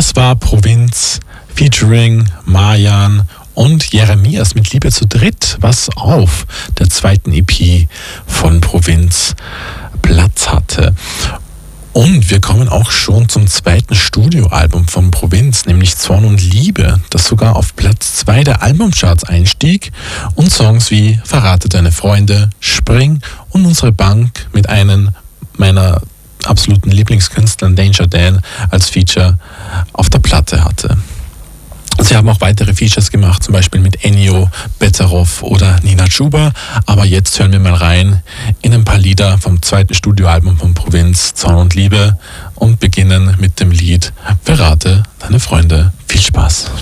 Das war Provinz featuring Marjan und Jeremias mit Liebe zu dritt, was auf der zweiten EP von Provinz Platz hatte. Und wir kommen auch schon zum zweiten Studioalbum von Provinz, nämlich Zorn und Liebe, das sogar auf Platz 2 der Albumcharts einstieg, und Songs wie Verrate deine Freunde, Spring und Unsere Bank mit einem meiner absoluten Lieblingskünstlern, Danger Dan, als Feature auf der Platte hatte. Sie haben auch weitere Features gemacht, zum Beispiel mit Ennio, Betteroff oder Nina Chuba. Aber jetzt hören wir mal rein in ein paar Lieder vom zweiten Studioalbum von Provinz, Zorn und Liebe, und beginnen mit dem Lied Verrate deine Freunde. Viel Spaß!